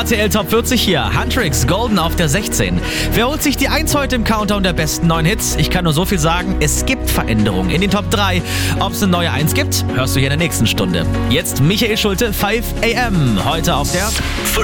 RTL Top 40 hier. Huntrix, Golden auf der 16. Wer holt sich die 1 heute im Countdown der besten neuen Hits? Ich kann nur so viel sagen, es gibt Veränderungen in den Top 3. Ob es eine neue 1 gibt, hörst du hier in der nächsten Stunde. Jetzt Michael Schulte, 5 AM. Heute auf der